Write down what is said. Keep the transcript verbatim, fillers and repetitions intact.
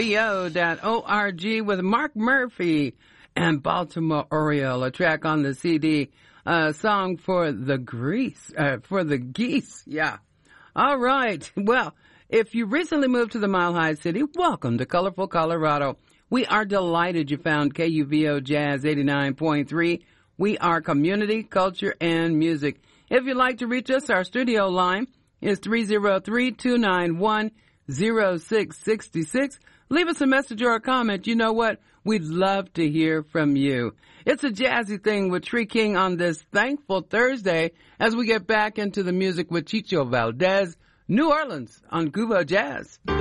V O dot org with Mark Murphy and Baltimore Oriole, a track on the C D, a song for the Grease, uh, for the Geese. Yeah. All right. Well, if you recently moved to the Mile High City, welcome to Colorful Colorado. We are delighted you found K U V O Jazz eighty-nine point three. We are community, culture, and music. If you'd like to reach us, our studio line is three oh three, two nine one, oh six six six. Leave us a message or a comment. You know what? We'd love to hear from you. It's a jazzy thing with Tree King on this thankful Thursday as we get back into the music with Chicho Valdez, New Orleans on Cuba Jazz.